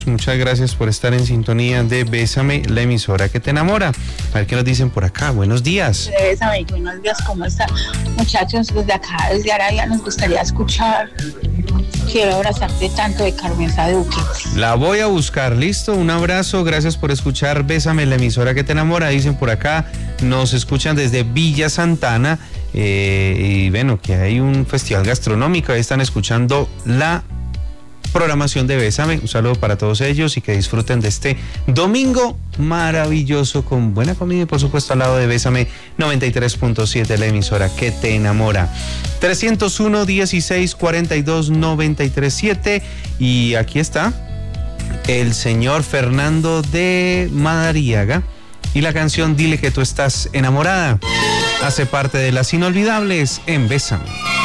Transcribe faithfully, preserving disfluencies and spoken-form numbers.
Muchas gracias por estar en sintonía de Bésame, la emisora que te enamora. A ver qué nos dicen por acá. Buenos días. Bésame, buenos días, ¿cómo están? Muchachos, desde acá, desde Arabia, nos gustaría escuchar Quiero abrazarte tanto de Carmen Duque. La voy a buscar, listo, un abrazo, gracias por escuchar Bésame, la emisora que te enamora. Dicen por acá, nos escuchan desde Villa Santana, eh, y bueno, que hay un festival gastronómico, ahí están escuchando la programación de Bésame. Un saludo para todos ellos y que disfruten de este domingo maravilloso con buena comida y por supuesto al lado de Bésame noventa y tres punto siete, la emisora que te enamora. trescientos uno, dieciséis, cuarenta y dos, noventa y tres, siete. Y aquí está el señor Fernando de Madariaga y la canción Dile que tú estás enamorada. Hace parte de las inolvidables en Bésame.